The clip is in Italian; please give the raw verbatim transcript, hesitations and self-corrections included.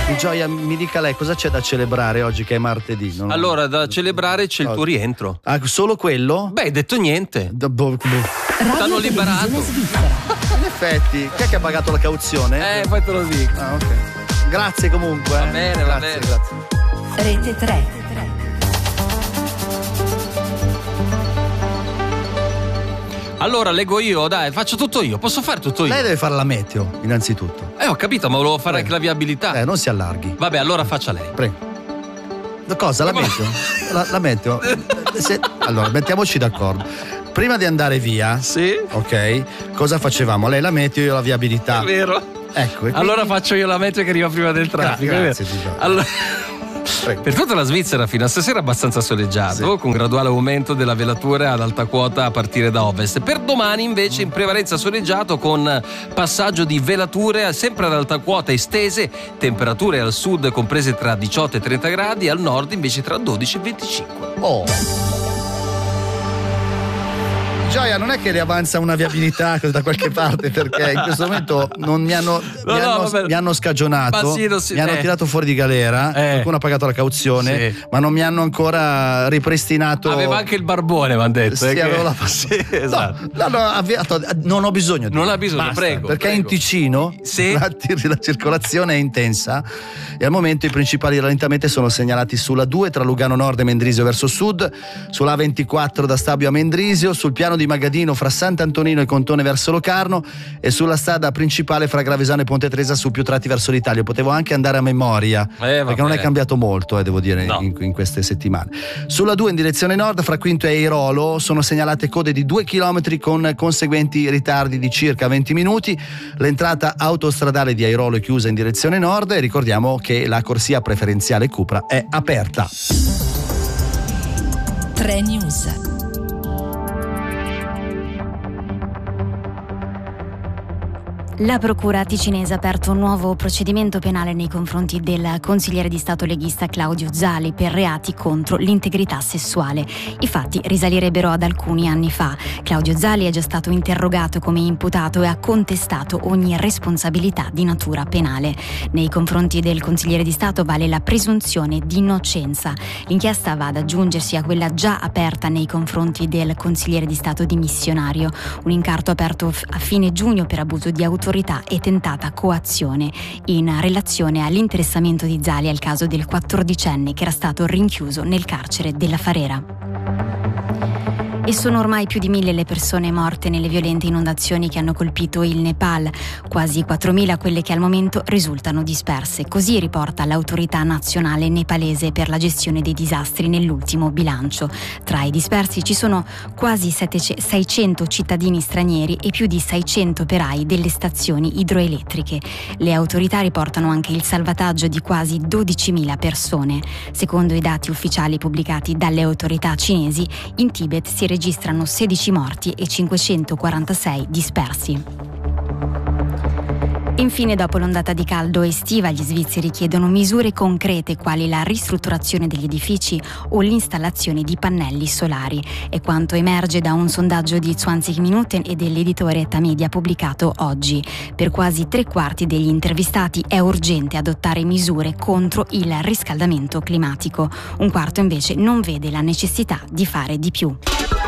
Di Gioia, mi dica lei cosa c'è da celebrare oggi che è martedì? Non... Allora, da celebrare c'è il tuo rientro. Ah, solo quello? Beh, hai detto niente. Da, boh, boh. T'hanno liberato. In effetti, chi è che ha pagato la cauzione? Eh, poi te lo dico. Ah, ok. Grazie comunque. Va bene, grazie, va bene. Grazie. Rete tre. Allora leggo io, dai, faccio tutto io. Posso fare tutto io? Lei deve fare la meteo, innanzitutto. Eh, ho capito, ma volevo fare Prego. anche la viabilità. Eh, non si allarghi. Vabbè, allora faccia lei. Prego. Cosa? La meteo? La, la meteo? Se... Allora, mettiamoci d'accordo. Prima di andare via, sì, ok, cosa facevamo? Lei la meteo, io la viabilità. È vero. Ecco. Quindi... Allora faccio io la meteo che arriva prima del traffico. Gra- grazie, allora... Per tutta la Svizzera fino a stasera è abbastanza soleggiato, sì, con graduale aumento della velatura ad alta quota a partire da ovest. Per domani invece in prevalenza soleggiato con passaggio di velature sempre ad alta quota estese, temperature al sud comprese tra diciotto e trenta gradi, al nord invece tra dodici e venticinque. Oh! Gioia, non è che le avanza una viabilità da qualche parte, perché in questo momento non mi hanno, no, mi, no, hanno mi hanno scagionato, sì, non si, mi hanno eh. tirato fuori di galera, eh. qualcuno ha pagato la cauzione, sì, ma non mi hanno ancora ripristinato. Aveva anche il barbone, mi hanno detto. Sì, eh, avevo che... la... sì, esatto. No, no, no, non ho bisogno di Non ha bisogno, Basta, prego. Perché prego. in Ticino sì, la, la circolazione è intensa e al momento i principali rallentamenti sono segnalati sulla due tra Lugano Nord e Mendrisio verso sud, sulla ventiquattro da Stabio a Mendrisio, sul piano di Magadino fra Sant'Antonino e Contone verso Locarno e sulla strada principale fra Gravesano e Ponte Tresa su più tratti verso l'Italia. Potevo anche andare a memoria, eh, perché non è cambiato molto, eh, devo dire, no. in, in queste settimane. Sulla due in direzione nord fra Quinto e Airolo sono segnalate code di due chilometri con conseguenti ritardi di circa venti minuti. L'entrata autostradale di Airolo è chiusa in direzione nord e ricordiamo che la corsia preferenziale Cupra è aperta. tre News. La procura ticinese ha aperto un nuovo procedimento penale nei confronti del consigliere di Stato leghista Claudio Zali per reati contro l'integrità sessuale. I fatti risalirebbero ad alcuni anni fa. Claudio Zali è già stato interrogato come imputato e ha contestato ogni responsabilità di natura penale. Nei confronti del consigliere di Stato vale la presunzione di innocenza. L'inchiesta va ad aggiungersi a quella già aperta nei confronti del consigliere di Stato dimissionario, un incarto aperto a fine giugno per abuso di autorità e tentata coazione in relazione all'interessamento di Zali al caso del quattordicenne che era stato rinchiuso nel carcere della Farera. E sono ormai più di mille le persone morte nelle violente inondazioni che hanno colpito il Nepal, quasi quattromila quelle che al momento risultano disperse. Così riporta l'autorità nazionale nepalese per la gestione dei disastri nell'ultimo bilancio. Tra i dispersi ci sono quasi seicento cittadini stranieri e più di seicento operai delle stazioni idroelettriche. Le autorità riportano anche il salvataggio di quasi dodicimila persone. Secondo i dati ufficiali pubblicati dalle autorità cinesi, in Tibet si registrano sedici morti e cinquecentoquarantasei dispersi. Infine, dopo l'ondata di caldo estiva, gli svizzeri chiedono misure concrete quali la ristrutturazione degli edifici o l'installazione di pannelli solari. È quanto emerge da un sondaggio di zwanzig Minuten e dell'editore Tamedia pubblicato oggi. Per quasi tre quarti degli intervistati è urgente adottare misure contro il riscaldamento climatico. Un quarto invece non vede la necessità di fare di più.